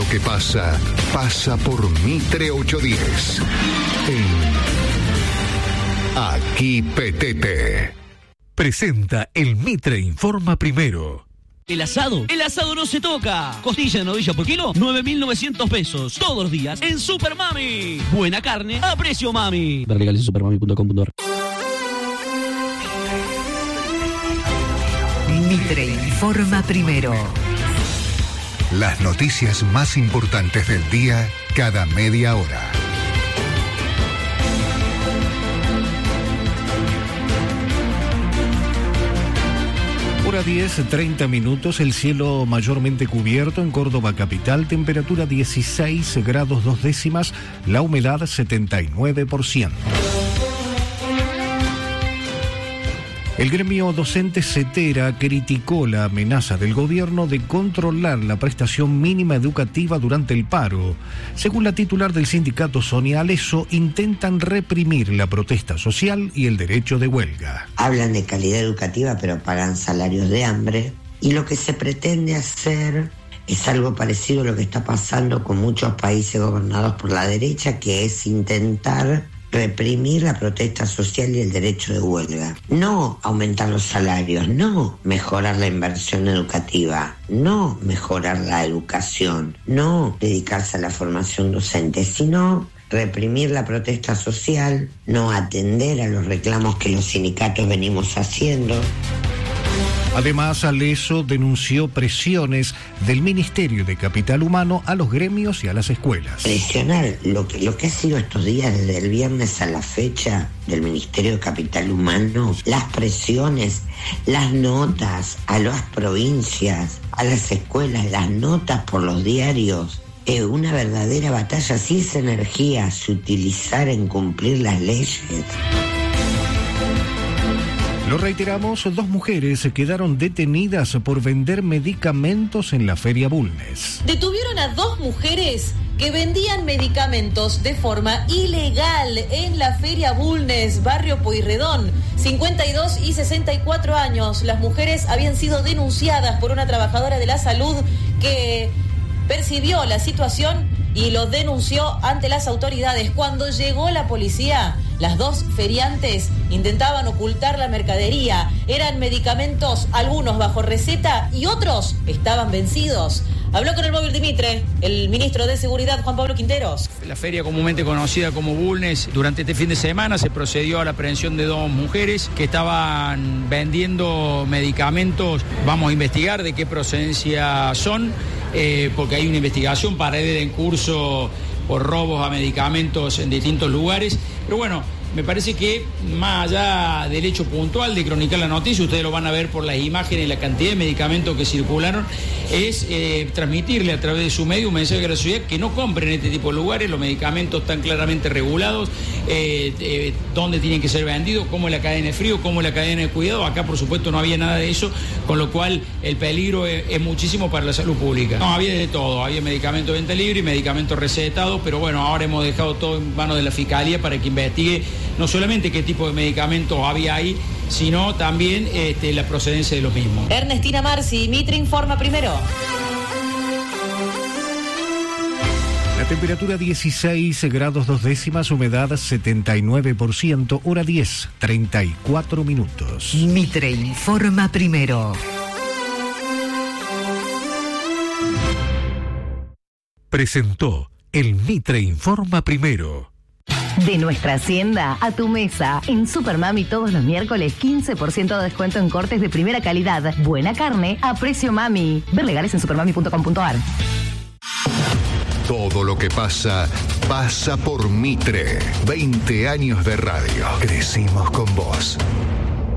que pasa, pasa por Mitre 810. Aquí Petete. Presenta el Mitre Informa Primero. El asado no se toca. Costilla de novilla por kilo, 9.900 pesos. Todos los días en Super Mami. Buena carne a precio mami. Ver legales en supermami.com.ar. Mitre Informa Primero. Las noticias más importantes del día cada media hora. Hora 10, 30 minutos, el cielo mayormente cubierto en Córdoba capital, temperatura 16 grados 2 décimas, la humedad 79%. El gremio docente CETERA criticó la amenaza del gobierno de controlar la prestación mínima educativa durante el paro. Según la titular del sindicato Sonia Aleso, intentan reprimir la protesta social y el derecho de huelga. Hablan de calidad educativa, pero pagan salarios de hambre. Y lo que se pretende hacer es algo parecido a lo que está pasando con muchos países gobernados por la derecha, que es intentar reprimir la protesta social y el derecho de huelga. No aumentar los salarios, no mejorar la inversión educativa, no mejorar la educación, no dedicarse a la formación docente, sino reprimir la protesta social, no atender a los reclamos que los sindicatos venimos haciendo. Además, Aleso denunció presiones del Ministerio de Capital Humano a los gremios y a las escuelas. Presionar lo que ha sido estos días, desde el viernes a la fecha, del Ministerio de Capital Humano, las presiones, las notas a las provincias, a las escuelas, las notas por los diarios. Una verdadera batalla. Si esa energía se utilizara en cumplir las leyes. Lo reiteramos, 2 mujeres quedaron detenidas por vender medicamentos en la Feria Bulnes. Detuvieron a 2 mujeres que vendían medicamentos de forma ilegal en la Feria Bulnes, barrio Pueyrredón. 52 y 64 años. Las mujeres habían sido denunciadas por una trabajadora de la salud que percibió la situación y lo denunció ante las autoridades. Cuando llegó la policía, las 2 feriantes intentaban ocultar la mercadería. Eran medicamentos, algunos bajo receta y otros estaban vencidos. Habló con el móvil de Mitre el ministro de Seguridad, Juan Pablo Quinteros. La feria comúnmente conocida como Bulnes, durante este fin de semana se procedió a la aprehensión de 2 mujeres que estaban vendiendo medicamentos. Vamos a investigar de qué procedencia son, porque hay una investigación paralela en curso por robos a medicamentos en distintos lugares. Pero bueno, me parece que más allá del hecho puntual de cronicar la noticia, ustedes lo van a ver por las imágenes y la cantidad de medicamentos que circularon, es transmitirle a través de su medio un mensaje a la sociedad que no compren en este tipo de lugares. Los medicamentos están claramente regulados, dónde tienen que ser vendidos, cómo es la cadena de frío, cómo es la cadena de cuidado. Acá por supuesto no había nada de eso, con lo cual el peligro es muchísimo para la salud pública. No, había de todo, había medicamentos de venta libre y medicamentos recetados, pero bueno, ahora hemos dejado todo en manos de la Fiscalía para que investigue no solamente qué tipo de medicamentos había ahí, sino también la procedencia de los mismos. Ernestina Marci, Mitre Informa Primero. La temperatura 16 grados 2 décimas, humedad 79%, hora 10, 34 minutos. Mitre Informa Primero. Presentó el Mitre Informa Primero. De nuestra hacienda a tu mesa. En Supermami todos los miércoles 15% de descuento en cortes de primera calidad. Buena carne a precio mami. Ver legales en supermami.com.ar. Todo lo que pasa, pasa por Mitre. 20 años de radio. Crecimos con vos.